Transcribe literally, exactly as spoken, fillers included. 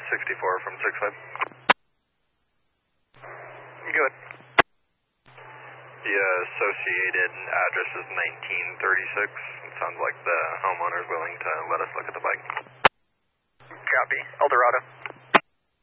sixty-four from six five. Good. The associated address is nineteen thirty-six. It sounds like the homeowner is willing to let us look at the bike. Copy. Eldorado.